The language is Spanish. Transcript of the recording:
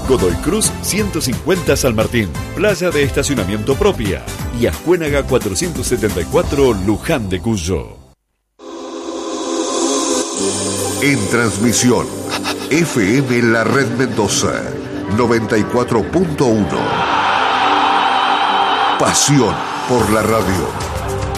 Godoy Cruz 150 San Martín, playa de estacionamiento propia, y Ascuénaga 474 Luján de Cuyo. En transmisión, FM La Red Mendoza 94.1. Pasión por la radio.